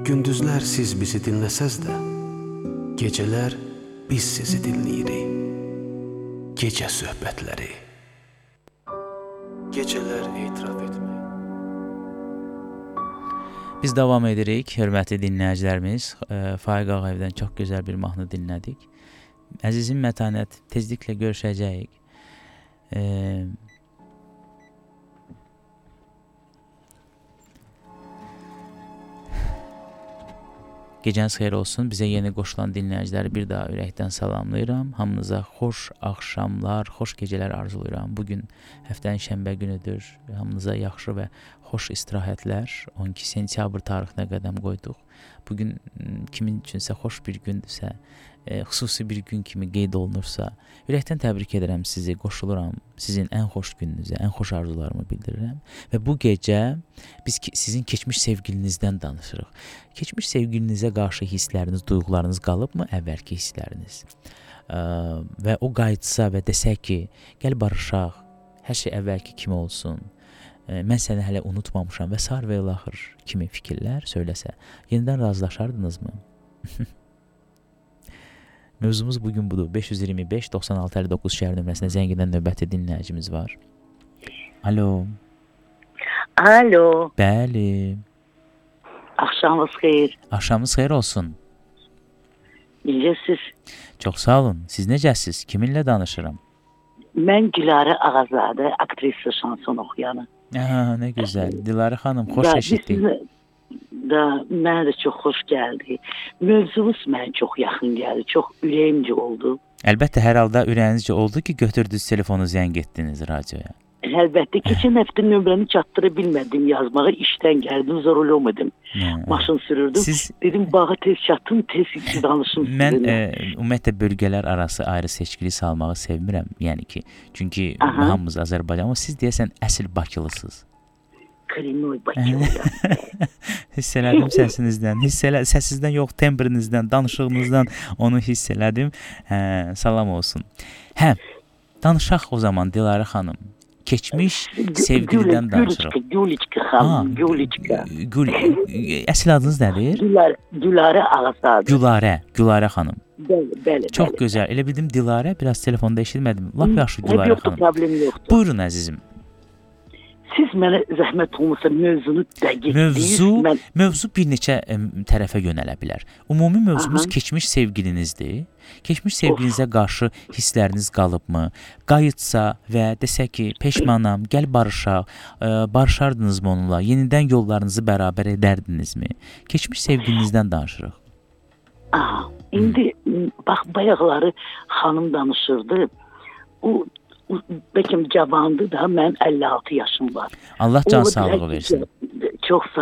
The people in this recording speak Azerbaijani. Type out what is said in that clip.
Gündüzlər siz bizi dinləsəz də, gecələr biz sizi dinləyirik. Gecə söhbətləri. Gecələr etiraf etmək. Biz davam edirik, hörmətli dinləyicilərimiz. Faiq Ağayevdən çox gözəl bir mahnı dinlədik. Əzizim Mətanət, tezliklə görüşəcəyik. Gecəniz xeyir olsun. Bizə yeni qoşulan dinləyiciləri bir daha ürəkdən salamlayıram. Hamınıza xoş axşamlar, xoş gecələr arzulayıram. Bugün həftənin şənbə günüdür. Hamınıza yaxşı və xoş istirahətlər. 12 sentyabr tarixinə qədəm qoyduq. Bugün kimin üçünsə xoş bir gündürsə, xüsusi bir gün kimi qeyd olunursa, ürəkdən təbrik edirəm sizi, qoşuluram sizin ən xoş gününüzə, ən xoş arzularımı bildirirəm. Və bu gecə biz sizin keçmiş sevgilinizdən danışırıq. Keçmiş sevgilinizə qarşı hissləriniz, duyğularınız qalıbmı, əvvəlki hissləriniz? Və o qayıtsa və desək ki, gəl barışaq, hər şey əvvəlki kimi olsun, mən səni hələ unutmamışam və sar və ilaxır kimi fikirlər söyləsə, yenidən razılaşardınızmı? Mövzumuz bugün budur. 525-96-59 şəhər nömrəsinə zəng edən növbəti dinləyicimiz var. Alo. Alo. Bəli. Axşamınız xeyir. Axşamınız xeyir olsun. Necəsiz? Çox sağ olun. Siz necəsiz? Kiminlə danışıram? Mən Gülarə Ağazadə, aktrisa, şanson oxuyanı. Nə gözəl. Dilarə xanım, xoş eşitdik. Mənə də çox xoş gəldi. Mövzumuz mənə çox yaxın gəldi. Çox ürəyimcə oldu. Əlbəttə, hər halda ürəyinizcə oldu ki, götürdünüz telefonu, zəng etdiniz radioya. Əlbəttə, keçən həftə nömrəni çatdıra bilmədim yazmağa. İşdən gəldim, zorulamadım. Maşın sürürdüm. Dedim, bağa tez çatın, tez danışım sizinlə. Mən ümumiyyətlə bölgələr arası ayrı seçkili salmağı sevmirəm. Yəni ki, çünki hamımız Azərbaycan, amma siz deyəsən əsl Bakılısınız. Krinoy Bakılıyam. Hiss elədim səsinizdən. Səsinizdən yox, tembrinizdən, danışığınızdan onu hiss elədim. Salam olsun. Danışaq o zaman Dilarə xanım. Keçmiş sevgilidən danışırıq. Güliçka xanım, Güliçka. Əsl adınız nədir? Gülarə Ağazadə. Gülarə xanım. Bəli. Çox gözəl. Elə bildim Dilarə, biraz telefonda eşitmədim. Lap yaxşı Gülarə xanım. Problem yoxdur. Buyurun əzizim. Siz mənə zəhmət olmasa mövzunu dəqiq deyirsiniz. Mövzu bir neçə tərəfə yönələ bilər. Ümumi mövzumuz keçmiş sevgilinizdir. Keçmiş sevgilinizə qarşı hissləriniz qalıbmı? Qayıtsa və desək ki, peşmanam, gəl barışaq, barışardınızmı onunla? Yenidən yollarınızı bərabər edərdinizmi? Keçmiş sevgilinizdən danışırıq. İndi bax, bayaqları xanım danışırdı. O bəlkə cavandı da, mən 56 yaşım var. Allah can sağlığı versin. Çox sağ